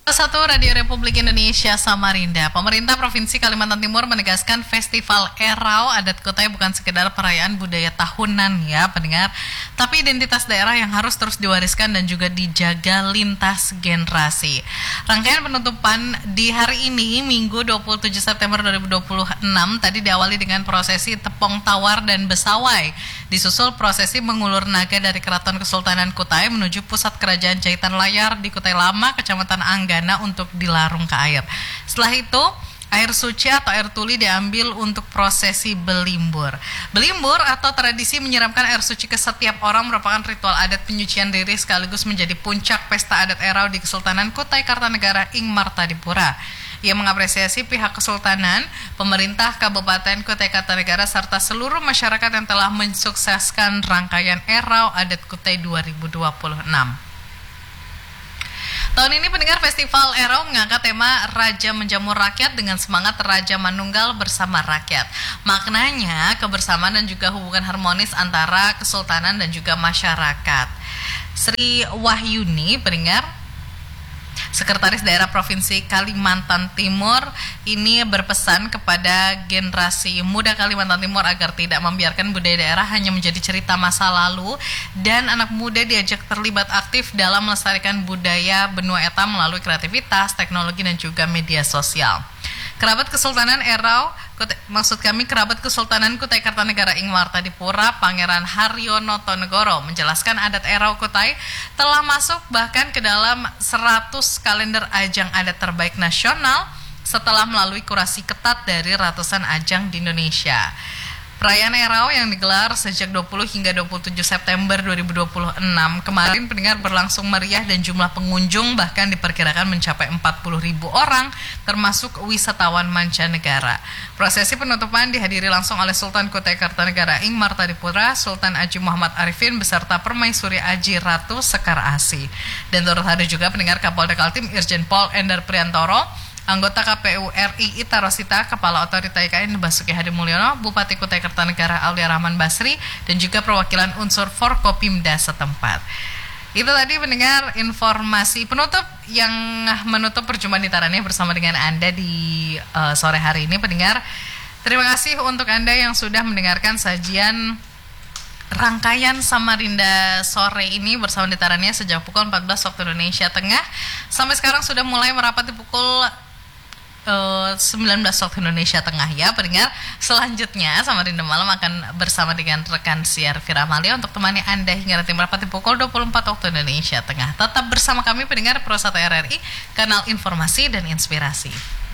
Satu Radio Republik Indonesia Samarinda. Pemerintah Provinsi Kalimantan Timur menegaskan Festival Erau Adat Kutai bukan sekedar perayaan budaya tahunan ya pendengar, tapi identitas daerah yang harus terus diwariskan dan juga dijaga lintas generasi. Rangkaian penutupan di hari ini Minggu 27 September 2026 tadi diawali dengan prosesi tepong tawar dan besawai. Disusul prosesi mengulur naga dari Keraton Kesultanan Kutai menuju pusat kerajaan Jahitan Layar di Kutai Lama, Kecamatan Anggana untuk dilarung ke air. Setelah itu, air suci atau air tuli diambil untuk prosesi belimbur. Belimbur atau tradisi menyiramkan air suci ke setiap orang merupakan ritual adat penyucian diri sekaligus menjadi puncak pesta adat Erau di Kesultanan Kutai Kartanegara ing Martadipura. Ia mengapresiasi pihak Kesultanan, pemerintah Kabupaten Kutai Kartanegara serta seluruh masyarakat yang telah mensukseskan rangkaian Erau Adat Kutai 2026. Tahun ini pendengar Festival Erau mengangkat tema Raja Menjamu Rakyat dengan semangat Raja Manunggal bersama rakyat. Maknanya kebersamaan dan juga hubungan harmonis antara kesultanan dan juga masyarakat. Sri Wahyuni pendengar, Sekretaris Daerah Provinsi Kalimantan Timur ini berpesan kepada generasi muda Kalimantan Timur agar tidak membiarkan budaya daerah hanya menjadi cerita masa lalu dan anak muda diajak terlibat aktif dalam melestarikan budaya benua eta melalui kreativitas, teknologi dan juga media sosial. Kerabat Kesultanan Erau, kerabat Kesultanan Kutai Kartanegara ing Martadipura, Pangeran Haryono Tonegoro menjelaskan adat Erau Kutai telah masuk bahkan ke dalam 100 kalender ajang adat terbaik nasional setelah melalui kurasi ketat dari ratusan ajang di Indonesia. Perayaan Erau yang digelar sejak 20 hingga 27 September 2026 kemarin pendengar berlangsung meriah dan jumlah pengunjung bahkan diperkirakan mencapai 40.000 orang termasuk wisatawan mancanegara. Prosesi penutupan dihadiri langsung oleh Sultan Kutai Kartanegara ing Martadipura, Sultan Aji Muhammad Arifin beserta Permaisuri Aji Ratu Sekar Asi. Dan turut hadir juga pendengar Kapolda Kaltim Irjen Pol Endar Priantoro, anggota KPU RI Ita Rosita, Kepala Otorita IKN Basuki Hadi Mulyono, Bupati Kutai Kartanegara Aulia Rahman Basri, dan juga perwakilan unsur Forkopimda setempat. Itu tadi mendengar informasi penutup yang menutup perjumpaan di Tarani bersama dengan Anda di sore hari ini pendengar. Terima kasih untuk Anda yang sudah mendengarkan sajian rangkaian Samarinda sore ini bersama di Tarani sejak pukul 14 waktu Indonesia Tengah. Sampai sekarang sudah mulai merapat di pukul 19 waktu Indonesia Tengah ya pendengar. Selanjutnya Samarinda Malam akan bersama dengan rekan siar Fira Amalia untuk temani Anda hingga nanti merapat di pukul 24 waktu Indonesia Tengah. Tetap bersama kami pendengar Pro 1 RRI, kanal informasi dan inspirasi.